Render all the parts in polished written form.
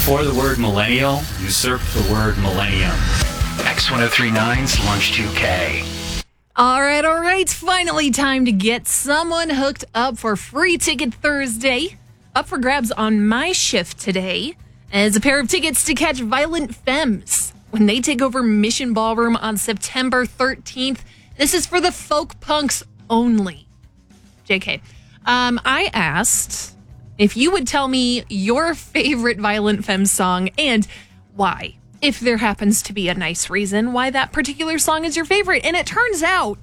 Before the word millennial usurped the word millennium. X1039's Lunch 2K. All right. Finally time to get someone hooked up for Free Ticket Thursday. Up for grabs on my shift today is a pair of tickets to catch Violent Femmes when they take over Mission Ballroom on September 13th. This is for the folk punks only. JK. I asked if you would tell me your favorite Violent Femmes song and why. If there happens to be a nice reason why that particular song is your favorite. And it turns out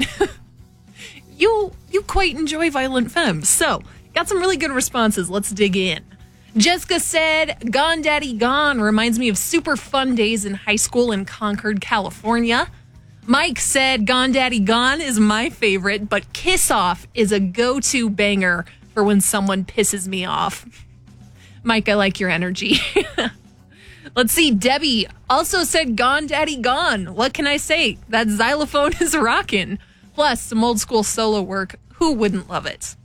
you quite enjoy Violent Femmes. So, got some really good responses. Let's dig in. Jessica said, Gone Daddy Gone reminds me of super fun days in high school in Concord, California. Mike said, Gone Daddy Gone is my favorite, but Kiss Off is a go-to banger for when someone pisses me off. Mike, I like your energy. Let's see. Debbie also said Gone Daddy Gone. What can I say? That xylophone is rockin'. Plus, some old school solo work. Who wouldn't love it?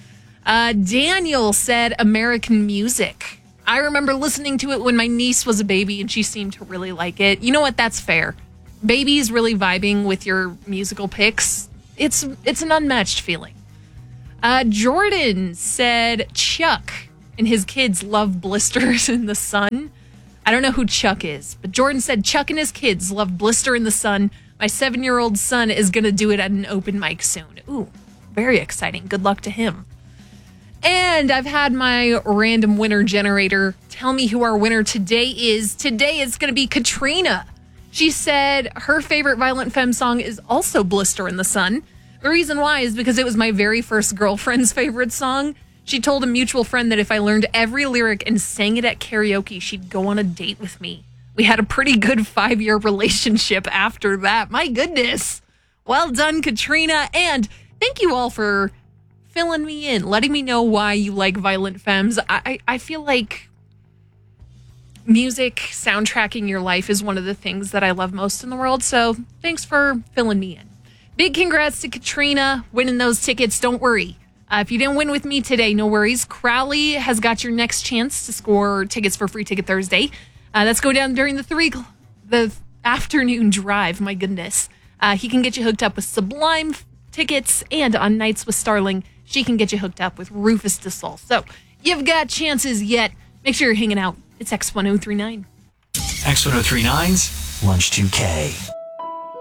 Daniel said American Music. I remember listening to it when my niece was a baby and she seemed to really like it. You know what? That's fair. Babies really vibing with your musical picks. It's an unmatched feeling. Jordan said Chuck and his kids love Blisters in the Sun. I don't know who Chuck is, but Jordan said Chuck and his kids love Blister in the Sun. My 7-year-old son is going to do it at an open mic soon. Ooh, very exciting. Good luck to him. And I've had my random winner generator tell me who our winner today is. Today it's going to be Katrina. She said her favorite Violent Femmes song is also Blister in the Sun. The reason why is because it was my very first girlfriend's favorite song. She told a mutual friend that if I learned every lyric and sang it at karaoke, she'd go on a date with me. We had a pretty good 5-year relationship after that. My goodness. Well done, Katrina. And thank you all for filling me in, letting me know why you like Violent Femmes. I feel like music soundtracking your life is one of the things that I love most in the world. So thanks for filling me in. Big congrats to Katrina winning those tickets. Don't worry. If you didn't win with me today, no worries. Crowley has got your next chance to score tickets for Free Ticket Thursday. That's going down during the afternoon drive. My goodness. He can get you hooked up with Sublime tickets, and on Nights with Starling, she can get you hooked up with Rufus DeSol. So you've got chances yet. Make sure you're hanging out. It's X1039. X1039's Lunch 2K.